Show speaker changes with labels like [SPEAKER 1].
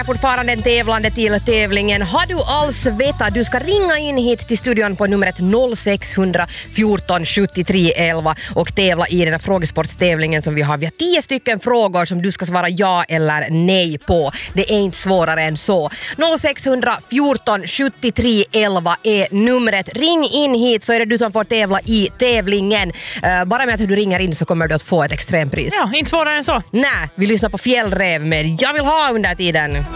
[SPEAKER 1] Fortfarande en tävlande till tävlingen. Har du alls vetat? Du ska ringa in hit till studion på numret 0600 14 73 11 och tävla i den här frågesportstävlingen som vi har. Vi har 10 stycken frågor som du ska svara ja eller nej på. Det är inte svårare än så. 0600 14 73 11 är numret. Ring in hit så är det du som får tävla i tävlingen. Bara med att du ringer in så kommer du att få ett extrempris.
[SPEAKER 2] Ja, inte svårare än så.
[SPEAKER 1] Nej, vi lyssnar på Fjällräv med Jag vill ha under tiden.